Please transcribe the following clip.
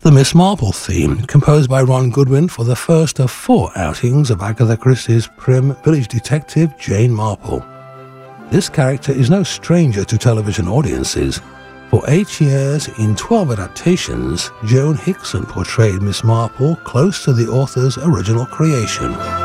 The Miss Marple theme, composed by Ron Goodwin for the first of 4 outings of Agatha Christie's prim village detective Jane Marple. This character is no stranger to television audiences. For 8 years, in 12 adaptations, Joan Hickson portrayed Miss Marple close to the author's original creation.